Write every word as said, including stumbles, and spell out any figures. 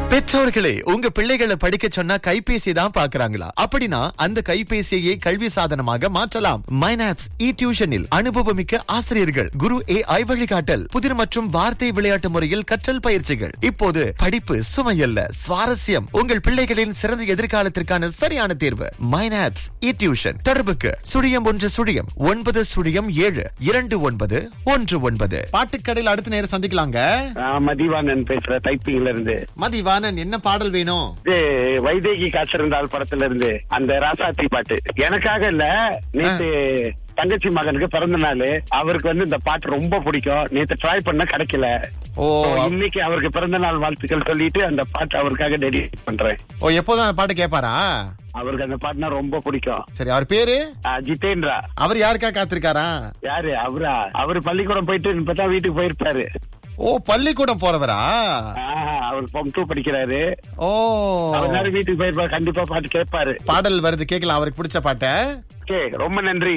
பெற்றோர்களே, உங்க பிள்ளைகளை படிக்க சொன்னா கைபேசி தான் பாக்குறாங்களா? அப்படின்னா அந்த கைபேசியை கல்வி சாதனமாக மாற்றலாம். மைனாப்ஸ் இ டியூஷனில் அனுபவமிக்க ஆசிரியர்கள், குரு ஏ ஐ வழிகாட்டல், புதிர் மற்றும் வார்த்தை விளையாட்டு முறையில் கற்றல் பயிற்சிகள். இப்போது படிப்பு சுமையல்ல, சுவாரஸ்யம். உங்கள் பிள்ளைகளின் சிறந்த எதிர்காலத்திற்கான சரியான தேர்வு மைனாப்ஸ் இ டியூஷன். தொடர்புக்கு சுழியம் ஒன்று சுழியம் ஒன்பது சுழியம் ஏழு இரண்டு ஒன்பது ஒன்று ஒன்பது. பாட்டுக்கடையில் அடுத்த நேரம் சந்திக்கலாங்க. மதிவானன் பேசுற டைப்பிங்ல இருந்து. மதிவானன், என்ன பாடல் வேணும்? வைதேகி காசிருந்தால் படத்துல இருந்து அந்த ராசாத்தி பாட்டு. எனக்காக இல்ல, நேத்து தங்கச்சி மகனுக்கு பிறந்த நாள். அவருக்கு வந்து இந்த பாட்டு ரொம்ப பிடிக்கும். நேத்து ட்ரை பண்ண கிடைக்கல. ஓ, இன்னைக்கு அவருக்கு பிறந்த நாள் வாழ்த்துக்கள் சொல்லிட்டு அந்த பாட்டு அவருக்காக டெடிகேட் பண்றேன். ஓ, எப்போதும் அந்த பாட்டு கேட்பாரா? அவருக்கு அந்த பாட்டுனா ரொம்ப பிடிக்கும். சரி, அவர் பேரு? ஜிதேந்திரா. அவர் யாருக்கா காத்திருக்காரா? யாரு அவரா? அவரு பள்ளிக்கூடம் போயிட்டு இப்பதான் வீட்டுக்கு போயிருப்பாரு. ஓ, பள்ளிக்கூடம் போறவரா? அவர் ஃபார்ம் டூ படிக்கிறாரு. ஓ, அவர் வீட்டுக்கு போயிருப்பாரு. கண்டிப்பா பாட்டு கேட்பாரு. பாடல் வருது, கேட்கலாம். அவருக்கு பிடிச்ச பாட்ட. ரொம்ப நன்றி.